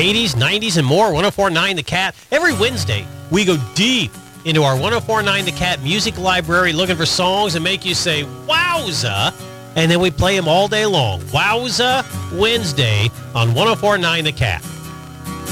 80s, 90s, and more. 104.9 The Cat. Every Wednesday, we go deep into our 104.9 The Cat music library looking for songs that make you say, wowza, and then we play them all day long. Wowza Wednesday on 104.9 The Cat.